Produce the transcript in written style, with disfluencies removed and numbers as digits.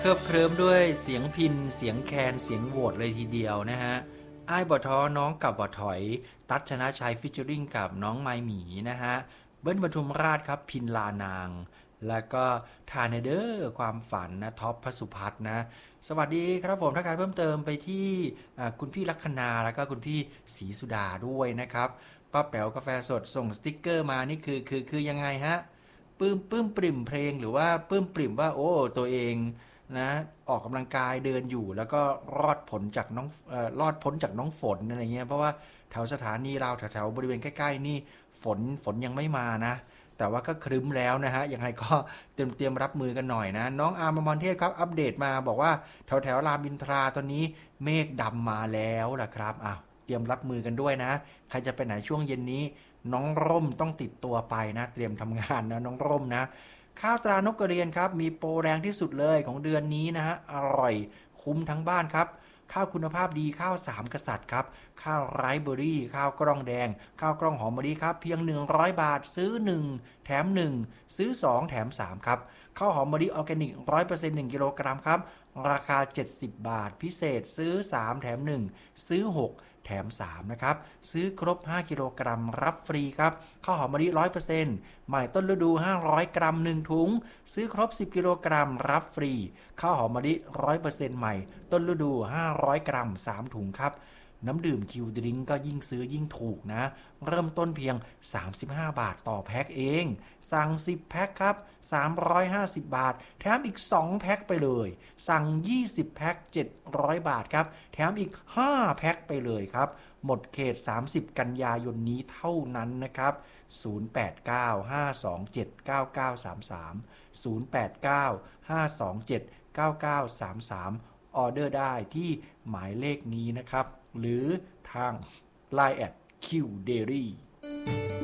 เคลิบเคลิ้มด้วยเสียงพินเสียงแคนเสียงโหวตเลยทีเดียวนะฮะอ้ายบ่ท้อน้องกับบ่ถอยตั๊ดชนะชัยฟิชเจอริงกับน้องไมหมีนะฮะเบิ้ลปทุมราชครับพินลานางแล้วก็ทานเดอร์ความฝันนะท็อปพระสุพัฒน์นะสวัสดีครับผมทักทายเพิ่มเติมไปที่คุณพี่ลัคนาแล้วก็คุณพี่ศรีสุดาด้วยนะครับป้าแป๋วกาแฟสดส่งสติ๊กเกอร์มานี่คือยังไงฮะปลื้มปริ่มเพลงหรือว่าปลื้มปริ่มว่าโอ้ตัวเองนะออกกำลังกายเดินอยู่แล้วก็รอดพ้นจากน้องฝนอะไรเงี้ยเพราะว่าแถวสถานีเราแถวบริเวณใกล้ๆนี่ฝนยังไม่มานะแต่ว่าก็ครึ้มแล้วนะฮะยังไงก็เตรียมรับมือกันหน่อยนะน้องอาร์มมอนเทศครับอัปเดตมาบอกว่าแถวรามอินทราตอนนี้เมฆดำมาแล้วล่ะครับอ้าวเตรียมรับมือกันด้วยนะใครจะไปไหนช่วงเย็นนี้น้องร่มต้องติดตัวไปนะเตรียมทำงานนะน้องร่มนะข้าวตรานกกระเรียนครับมีโปรแรงที่สุดเลยของเดือนนี้นะฮะอร่อยคุ้มทั้งบ้านครับข้าวคุณภาพดีข้าวสามกษัตริย์ครับข้าวไรซ์เบอรี่ข้าวกล้องแดงข้าวกล้องหอมมะลิครับเพียง100 บาทซื้อ1แถม1ซื้อ2แถม3ครับข้าวหอมมะลิออร์แกนิก 100% 1กิโลกรัมครับราคา70 บาทพิเศษซื้อ3แถม1ซื้อ6แถม3นะครับซื้อครบ5กิโลกรัมรับฟรีครับข้าวหอมมะลิ 100% ใหม่ต้นฤดู500 กรัม1ถุงซื้อครบ10กิโลกรัมรับฟรีข้าวหอมมะลิ 100% ใหม่ต้นฤดู500 กรัม3ถุงครับน้ำดื่มคิวดริงก็ยิ่งซื้อยิ่งถูกนะเริ่มต้นเพียง35 บาทต่อแพ็คเองสั่ง10แพ็คครับ350 บาทแถมอีก2แพ็คไปเลยสั่ง20แพ็ค700 บาทครับแถมอีก5แพ็คไปเลยครับหมดเขต30กันยายนนี้เท่านั้นนะครับ0895279933 0895279933ออเดอร์ได้ที่หมายเลขนี้นะครับหรือทาง Line@ QDairy